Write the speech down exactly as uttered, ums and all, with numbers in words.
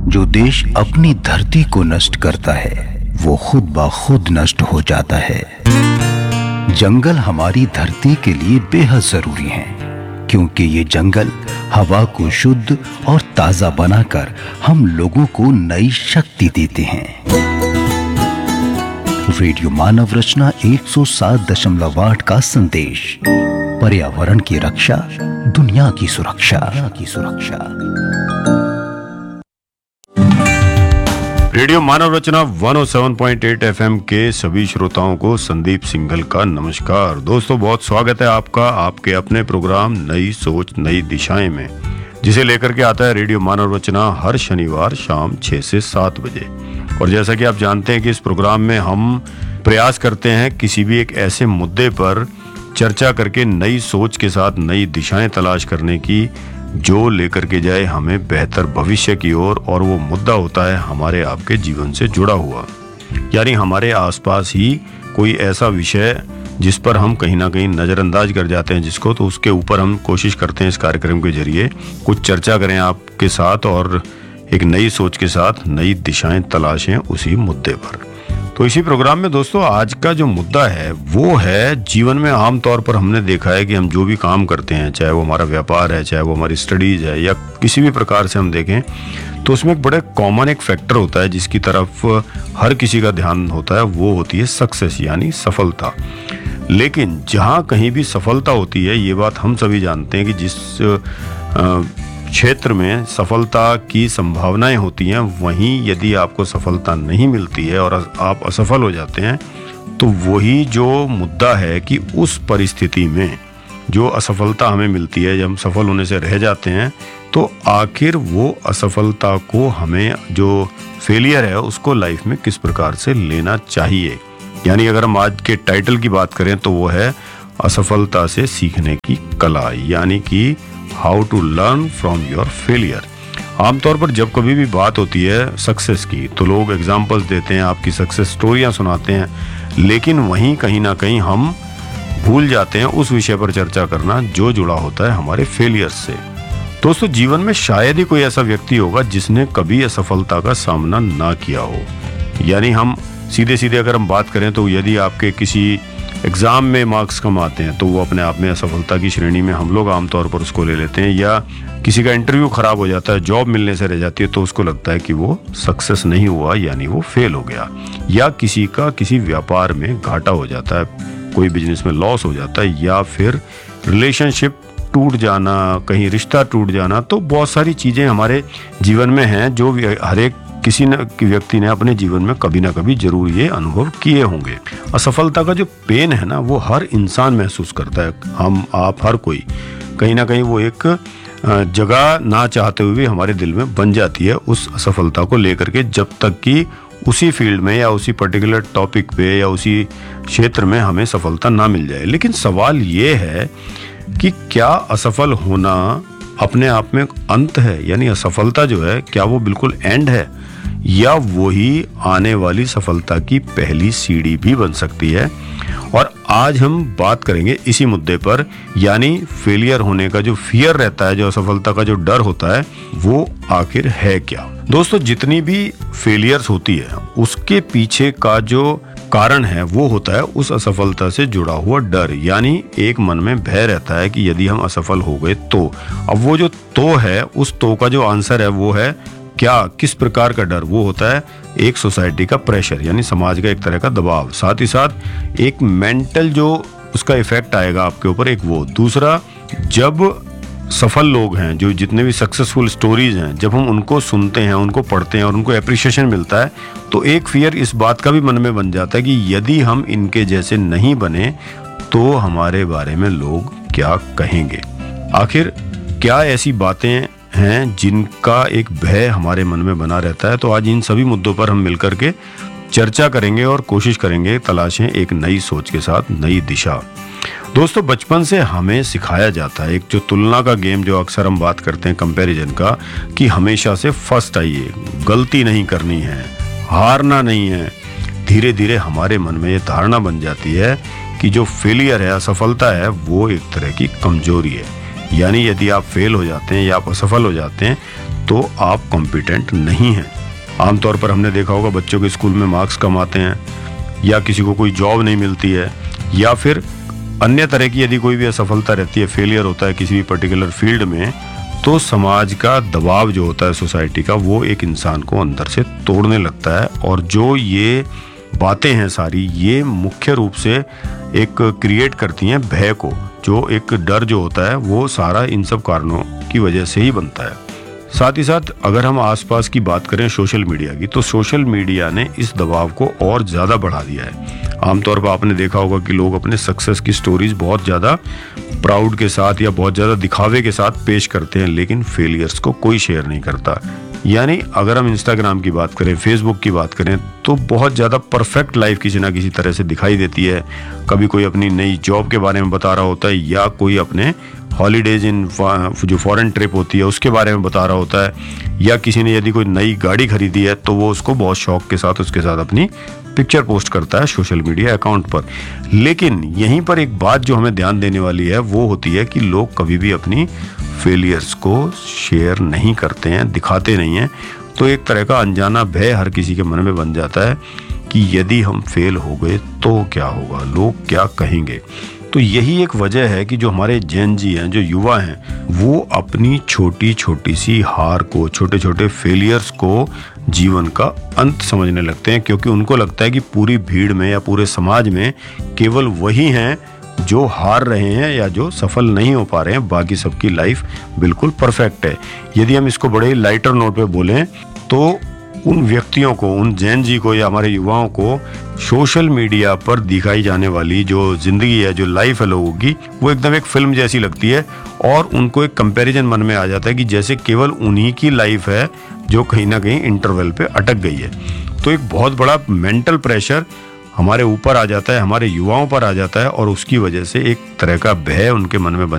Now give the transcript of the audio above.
जो देश अपनी धरती को नष्ट करता है वो खुद ब खुद नष्ट हो जाता है। जंगल हमारी धरती के लिए बेहद जरूरी हैं, क्योंकि ये जंगल हवा को शुद्ध और ताजा बनाकर हम लोगों को नई शक्ति देते हैं। रेडियो मानव रचना एक सौ सात दशमलव आठ का संदेश, पर्यावरण की रक्षा, दुनिया की सुरक्षा की सुरक्षा। रेडियो मानव रचना एक सौ सात पॉइंट आठ एफएम के सभी श्रोताओं को संदीप सिंघल का नमस्कार। दोस्तों, बहुत स्वागत है आपका आपके अपने प्रोग्राम नई सोच नई दिशाएं में, जिसे लेकर के आता है रेडियो मानव रचना हर शनिवार शाम छह से सात बजे। और जैसा कि आप जानते हैं कि इस प्रोग्राम में हम प्रयास करते हैं किसी भी एक ऐसे मुद्दे पर चर्चा करके नई सोच के साथ नई दिशाएं तलाश करने की, जो लेकर के जाए हमें बेहतर भविष्य की ओर। और, और वो मुद्दा होता है हमारे आपके जीवन से जुड़ा हुआ, यानी हमारे आसपास ही कोई ऐसा विषय जिस पर हम कहीं ना कहीं नज़रअंदाज कर जाते हैं जिसको, तो उसके ऊपर हम कोशिश करते हैं इस कार्यक्रम के जरिए कुछ चर्चा करें आपके साथ और एक नई सोच के साथ नई दिशाएं तलाशें उसी मुद्दे पर। तो इसी प्रोग्राम में दोस्तों आज का जो मुद्दा है वो है, जीवन में आमतौर पर हमने देखा है कि हम जो भी काम करते हैं, चाहे वो हमारा व्यापार है, चाहे वो हमारी स्टडीज है, या किसी भी प्रकार से हम देखें, तो उसमें एक बड़े कॉमन एक फैक्टर होता है जिसकी तरफ हर किसी का ध्यान होता है, वो होती है सक्सेस, यानी सफलता। लेकिन जहाँ कहीं भी सफलता होती है, ये बात हम सभी जानते हैं कि जिस क्षेत्र में सफलता की संभावनाएं होती हैं, वहीं यदि आपको सफलता नहीं मिलती है और आप असफल हो जाते हैं, तो वही जो मुद्दा है कि उस परिस्थिति में जो असफलता हमें मिलती है, जब हम सफल होने से रह जाते हैं, तो आखिर वो असफलता को हमें, जो फेलियर है, उसको लाइफ में किस प्रकार से लेना चाहिए। यानी अगर हम आज के टाइटल की बात करें तो वो है असफलता से सीखने की कला, यानी कि how to learn from your failure. आमतौर पर जब कभी भी बात होती है सक्सेस की, तो लोग एग्जाम्पल्स देते हैं, आपकी सक्सेस स्टोरियां सुनाते हैं, लेकिन वहीं कहीं ना कहीं हम भूल जाते हैं उस विषय पर चर्चा करना जो जुड़ा होता है हमारे फेलियर से। दोस्तों, जीवन में शायद ही कोई ऐसा व्यक्ति होगा जिसने कभी असफलता का सामना ना किया हो। यानी हम सीधे सीधे अगर हम बात करें तो यदि आपके किसी एग्जाम में मार्क्स कम आते हैं तो वो अपने आप में असफलता की श्रेणी में हम लोग आमतौर पर उसको ले लेते हैं, या किसी का इंटरव्यू खराब हो जाता है, जॉब मिलने से रह जाती है, तो उसको लगता है कि वो सक्सेस नहीं हुआ, यानी वो फेल हो गया। या किसी का किसी व्यापार में घाटा हो जाता है, कोई बिजनेस में लॉस हो जाता है, या फिर रिलेशनशिप टूट जाना, कहीं रिश्ता टूट जाना। तो बहुत सारी चीजें हमारे जीवन में हैं जो हर एक किसी न व्यक्ति ने अपने जीवन में कभी ना कभी जरूर ये अनुभव किए होंगे। असफलता का जो पेन है ना, वो हर इंसान महसूस करता है। हम, आप, हर कोई कहीं ना कहीं वो एक जगह ना चाहते हुए हमारे दिल में बन जाती है उस असफलता को लेकर के, जब तक कि उसी फील्ड में या उसी पर्टिकुलर टॉपिक पे या उसी क्षेत्र में हमें सफलता ना मिल जाए। लेकिन सवाल ये है कि क्या असफल होना अपने आप में अंत है, यानी असफलता जो है क्या वो बिल्कुल एंड है, या वही आने वाली सफलता की पहली सीढ़ी भी बन सकती है। और आज हम बात करेंगे इसी मुद्दे पर, यानी फेलियर होने का जो फियर रहता है, जो असफलता का जो डर होता है, वो आखिर है क्या। दोस्तों, जितनी भी फेलियर्स होती है उसके पीछे का जो कारण है वो होता है उस असफलता से जुड़ा हुआ डर, यानी एक मन में भय रहता है कि यदि हम असफल हो गए तो। अब वो जो तो है, उस तो का जो आंसर है वो है क्या, किस प्रकार का डर, वो होता है एक सोसाइटी का प्रेशर, यानी समाज का एक तरह का दबाव, साथ ही साथ एक मेंटल जो उसका इफेक्ट आएगा आपके ऊपर, एक वो। दूसरा, जब सफल लोग हैं, जो जितने भी सक्सेसफुल स्टोरीज हैं, जब हम उनको सुनते हैं, उनको पढ़ते हैं और उनको एप्रिशिएशन मिलता है, तो एक फियर इस बात का भी मन में बन जाता है कि यदि हम इनके जैसे नहीं बने तो हमारे बारे में लोग क्या कहेंगे। आखिर क्या ऐसी बातें हैं जिनका एक भय हमारे मन में बना रहता है। तो आज इन सभी मुद्दों पर हम मिलकर के चर्चा करेंगे और कोशिश करेंगे तलाशें एक नई सोच के साथ नई दिशा। दोस्तों, बचपन से हमें सिखाया जाता है एक जो तुलना का गेम, जो अक्सर हम बात करते हैं कंपैरिजन का, कि हमेशा से फर्स्ट आइए, गलती नहीं करनी है, हारना नहीं है। धीरे धीरे हमारे मन में ये धारणा बन जाती है कि जो फेलियर है, असफलता है, वो एक तरह की कमजोरी है, यानी यदि आप फेल हो जाते हैं या आप असफल हो जाते हैं तो आप कॉम्पिटेंट नहीं हैं। आमतौर पर हमने देखा होगा बच्चों के स्कूल में मार्क्स कम आते हैं, या किसी को कोई जॉब नहीं मिलती है, या फिर अन्य तरह की यदि कोई भी असफलता रहती है, फेलियर होता है किसी भी पर्टिकुलर फील्ड में, तो समाज का दबाव जो होता है सोसाइटी का, वो एक इंसान को अंदर से तोड़ने लगता है। और जो ये बातें हैं सारी, ये मुख्य रूप से एक क्रिएट करती हैं भय को। जो एक डर जो होता है वो सारा इन सब कारणों की वजह से ही बनता है। साथ ही साथ अगर हम आसपास की बात करें सोशल मीडिया की, तो सोशल मीडिया ने इस दबाव को और ज़्यादा बढ़ा दिया है। आमतौर पर आपने देखा होगा कि लोग अपने सक्सेस की स्टोरीज बहुत ज़्यादा प्राउड के साथ या बहुत ज़्यादा दिखावे के साथ पेश करते हैं, लेकिन फेलियर्स को कोई शेयर नहीं करता। यानी अगर हम इंस्टाग्राम की बात करें, फेसबुक की बात करें, तो बहुत ज़्यादा परफेक्ट लाइफ किसी ना किसी तरह से दिखाई देती है। कभी कोई अपनी नई जॉब के बारे में बता रहा होता है, या कोई अपने हॉलीडेज इन जो फॉरेन ट्रिप होती है उसके बारे में बता रहा होता है, या किसी ने यदि कोई नई गाड़ी खरीदी है तो वो उसको बहुत शौक के साथ उसके साथ अपनी पिक्चर पोस्ट करता है सोशल मीडिया अकाउंट पर। लेकिन यहीं पर एक बात जो हमें ध्यान देने वाली है वो होती है कि लोग कभी भी अपनी फेलियर्स को शेयर नहीं करते हैं, दिखाते नहीं हैं। तो एक तरह का अनजाना भय हर किसी के मन में बन जाता है कि यदि हम फेल हो गए तो क्या होगा, लोग क्या कहेंगे। तो यही एक वजह है कि जो हमारे जेन जी हैं, जो युवा हैं, वो अपनी छोटी छोटी सी हार को, छोटे छोटे फेलियर्स को जीवन का अंत समझने लगते हैं, क्योंकि उनको लगता है कि पूरी भीड़ में या पूरे समाज में केवल वही हैं जो हार रहे हैं या जो सफल नहीं हो पा रहे हैं, बाकी सबकी लाइफ बिल्कुल परफेक्ट है। यदि हम इसको बड़े लाइटर नोट पे बोलें तो उन व्यक्तियों को, उन जैन जी को या हमारे युवाओं को सोशल मीडिया पर दिखाई जाने वाली जो जिंदगी है, जो लाइफ है लोगों की, वो एकदम एक फिल्म जैसी लगती है। और उनको एक कंपैरिजन मन में आ जाता है कि जैसे केवल उन्हीं की लाइफ है जो कहीं ना कहीं इंटरवल पे अटक गई है। तो एक बहुत बड़ा मेंटल प्रेशर हमारे ऊपर आ जाता है, हमारे युवाओं पर आ जाता है, और उसकी वजह से एक तरह का भय उनके मन में बन